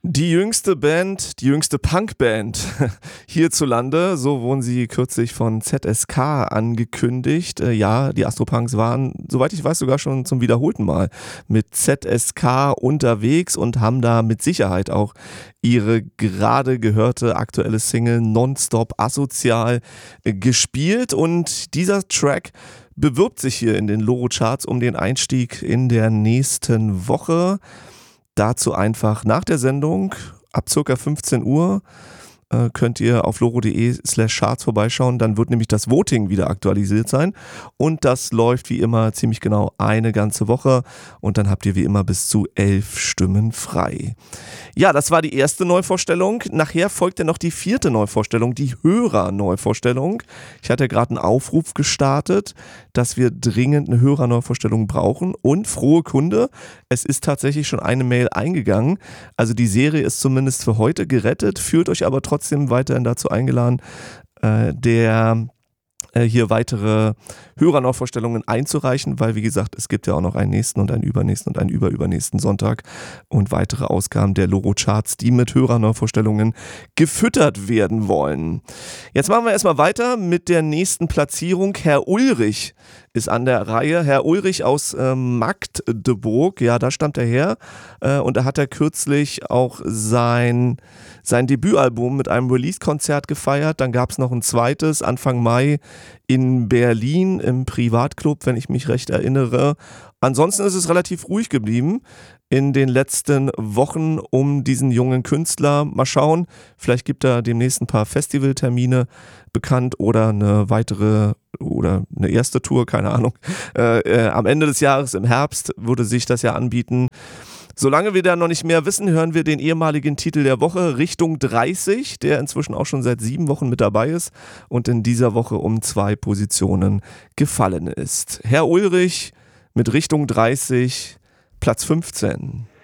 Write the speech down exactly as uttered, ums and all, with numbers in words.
Die jüngste Band, die jüngste Punkband hierzulande, so wurden sie kürzlich von Z S K angekündigt. Äh, ja, die Astropunks waren, soweit ich weiß, sogar schon zum wiederholten Mal mit Z S K unterwegs und haben da mit Sicherheit auch ihre gerade gehörte aktuelle Single Nonstop Asozial äh, gespielt. Und dieser Track bewirbt sich hier in den Loro-Charts um den Einstieg in der nächsten Woche. Dazu einfach nach der Sendung ab circa fünfzehn Uhr äh, könnt ihr auf loro.de slash charts vorbeischauen. Dann wird nämlich das Voting wieder aktualisiert sein und das läuft wie immer ziemlich genau eine ganze Woche und dann habt ihr wie immer bis zu elf Stimmen frei. Ja, das war die erste Neuvorstellung. Nachher folgte noch die vierte Neuvorstellung, die Hörer-Neuvorstellung. Ich hatte gerade einen Aufruf gestartet, dass wir dringend eine Hörer-Neuvorstellung brauchen und frohe Kunde, es ist tatsächlich schon eine Mail eingegangen. Also die Serie ist zumindest für heute gerettet, fühlt euch aber trotzdem weiterhin dazu eingeladen, äh, der äh, hier weitere Hörerneuvorstellungen einzureichen, weil wie gesagt, es gibt ja auch noch einen nächsten und einen übernächsten und einen überübernächsten Sonntag und weitere Ausgaben der Loro-Charts, die mit Hörerneuvorstellungen gefüttert werden wollen. Jetzt machen wir erstmal weiter mit der nächsten Platzierung. Herr Ulrich ist an der Reihe. Herr Ulrich aus äh, Magdeburg, ja, da stammt er her äh, und da hat er kürzlich auch sein, sein Debütalbum mit einem Release-Konzert gefeiert. Dann gab es noch ein zweites Anfang Mai in Berlin im Privatclub, wenn ich mich recht erinnere. Ansonsten ist es relativ ruhig geblieben in den letzten Wochen um diesen jungen Künstler. Mal schauen, vielleicht gibt er demnächst ein paar Festivaltermine bekannt oder eine weitere oder eine erste Tour, keine Ahnung. Äh, äh, am Ende des Jahres, im Herbst, würde sich das ja anbieten. Solange wir da noch nicht mehr wissen, hören wir den ehemaligen Titel der Woche Richtung dreißig, der inzwischen auch schon seit sieben Wochen mit dabei ist und in dieser Woche um zwei Positionen gefallen ist. Herr Ulrich mit Richtung dreißig, Platz fünfzehn.